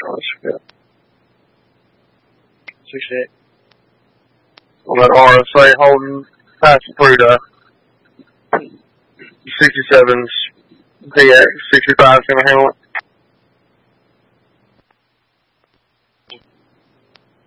Oh, that's good. 68. On that RSA holding, passing through to 67's DX, 65's going to handle it.